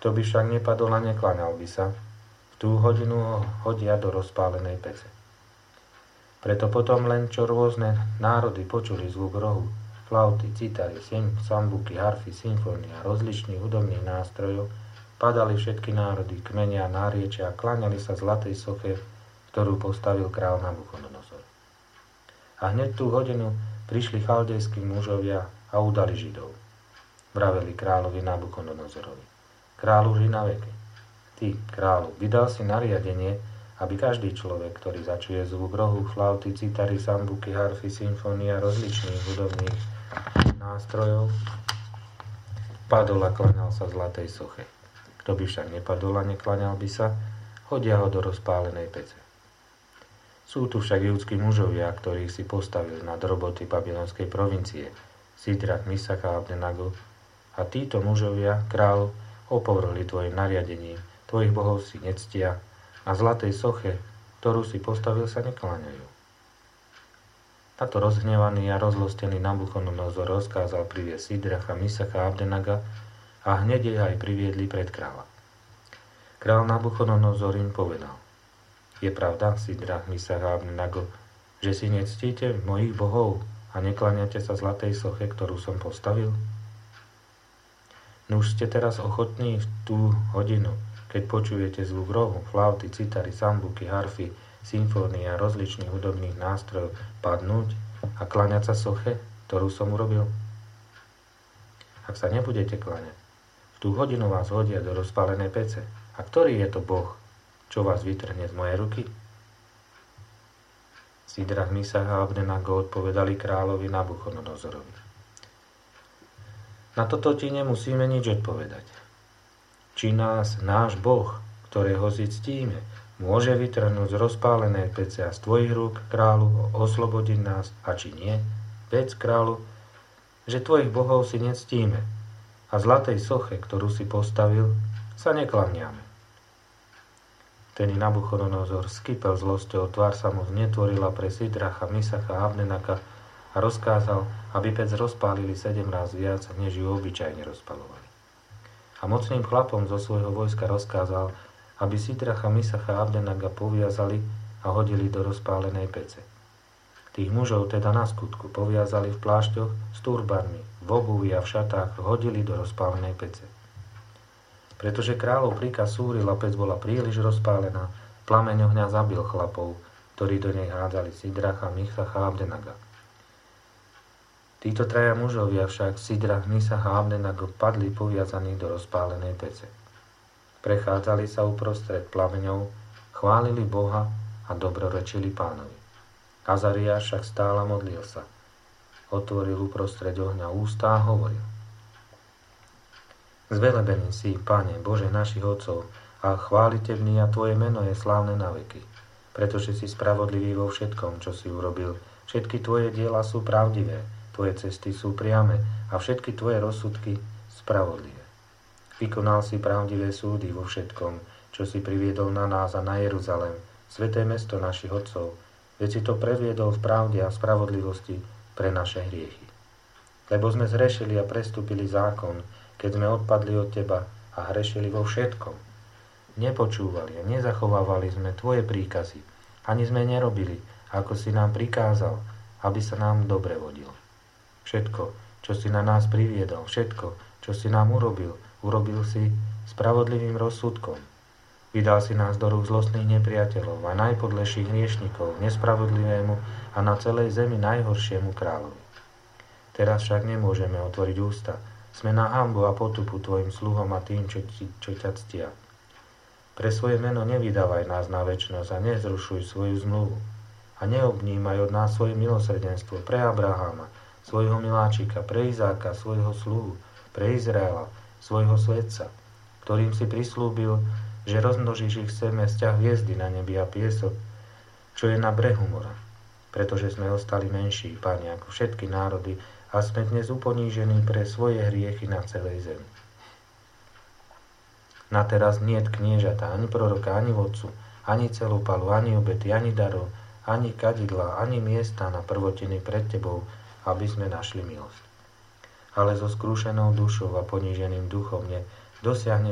Kto by však nepadol a nekláňal by sa, v tú hodinu ho hodia do rozpálenej pece. Preto potom len čo rôzne národy počuli zvuk rohu, flauty, citary, sambuky, harfy, symfónia, rozličných hudobných nástrojov, padali všetky národy, kmene a náriečia a kláňali sa zlatej soche, ktorú postavil král Nabuchodonozor. A hneď tú hodinu prišli chaldejskí mužovia a udali Židov. Vraveli kráľovi Nabuchodonozorovi: Kráľu žij na veky. Ty, kráľu, vydal si nariadenie, aby každý človek, ktorý začuje zvuk rohu, flauty, citary, sambuky, harfy, symfónia, rozličných hudobných nástrojov, padol a klaňal sa zlatej soche. Kto by však nepadol a neklaňal by sa, hodia ho do rozpálenej pece. Sú tu však judskí mužovia, ktorých si postavil nad roboty babylonskej provincie, Sidrach, Misach a Abdenago, a títo mužovia, kráľu, opovrhli tvojim nariadením, tvojich bohov si nectia a zlatej soche, ktorú si postavil, sa nekláňajú. Tato rozhnevaný a rozlostený Nabuchodonozor rozkázal priviesť Sidracha, Misacha a Abdenaga a hneď ich aj priviedli pred kráľa. Král Nabuchodonozor im povedal: Je pravda, Sidrach, Misach a Abdenago, že si nectíte mojich bohov a nekláňate sa zlatej soche, ktorú som postavil? Nuž ste teraz ochotní v tú hodinu, keď počujete zvuk rohu, flauty, citary, sambuky, harfy, symfónie a rozličných hudobných nástrojov, padnúť a kláňať sa soche, ktorú som urobil? Ak sa nebudete kláňať, v tú hodinu vás hodia do rozpálenej pece. A ktorý je to Boh, čo vás vytrhne z mojej ruky? Sidrach, Misach a Abdenago odpovedali kráľovi Nabuchodonozorovi: Na toto ti nemusíme nič odpovedať. Či nás náš Boh, ktorého si ctíme, môže vytrhnúť z rozpálenej pece a z tvojich rúk, kráľu, oslobodiť nás, a či nie? Vedz, kráľu, že tvojich bohov si nectíme a zlatej soche, ktorú si postavil, sa neklaniame. Vtedy Nabuchodonozor skypel zlosťou, tvár sa mu znetvorila pre Sidracha, Misacha a Abdenaga a rozkázal, aby pec rozpálili 7 ráz viac, než ju obyčajne rozpalovali. A mocným chlapom zo svojho vojska rozkázal, aby Sidracha, Misacha a Abdenaga poviazali a hodili do rozpálenej pece. Tých mužov teda na skutku poviazali v plášťoch s turbanmi, v obuvi a v šatách hodili do rozpálenej pece. Pretože kráľov príkaz súril a pec bola príliš rozpálená, plameň ohňa zabil chlapov, ktorí do nej hádzali Sidracha, Misacha a Abdenaga. Títo traja mužovia však, Sidrach, Misach a Abdenago, padli poviazaní do rozpálenej pece. Prechádzali sa uprostred plameňov, chválili Boha a dobrorečili Pánovi. Azariáš však stále modlil sa. Otvoril uprostred ohňa ústa a hovoril: Zvelebený si, Pane, Bože našich otcov, a chválitebný a Tvoje meno je slávne na veky, pretože si spravodlivý vo všetkom, čo si urobil. Všetky Tvoje diela sú pravdivé, Tvoje cesty sú priame a všetky Tvoje rozsudky spravodlivé. Vykonal si pravdivé súdy vo všetkom, čo si priviedol na nás a na Jeruzalém, sväté mesto našich otcov, veď si to previedol v pravde a spravodlivosti pre naše hriechy. Lebo sme zhrešili a prestúpili zákon, keď sme odpadli od Teba a hrešili vo všetkom. Nepočúvali a nezachovávali sme Tvoje príkazy, ani sme nerobili, ako si nám prikázal, aby sa nám dobre vodil. Všetko, čo si na nás priviedol, všetko, čo si nám urobil, urobil si spravodlivým rozsudkom. Vydal si nás do rúk zlostných nepriateľov a najpodlejších hriešnikov, nespravodlivému a na celej zemi najhoršiemu kráľovi. Teraz však nemôžeme otvoriť ústa. Sme na hanbu a potupu Tvojim sluhom a tým, čo ťa ctia. Pre svoje meno nevydávaj nás na večnosť a nezrušuj svoju zmluvu. A neobnímaj od nás svoje milosrdenstvo pre Abraháma, svojho miláčika, pre Izáka, svojho sluhu, pre Izraela, svojho svätca, ktorým si prislúbil, že rozmnožíš ich seme z ťah hviezdy na nebi a piesok, čo je na brehu mora. Pretože sme ostali menší, Pane, ako všetky národy a sme dnes uponížení pre svoje hriechy na celej zemi. Na teraz niet kniežata, ani proroka, ani vodcu, ani celopalu, ani obety, ani darov, ani kadidla, ani miesta na prvotiny pred Tebou, aby sme našli milosť. Ale so skrúšenou dušou a poníženým duchom dosiahne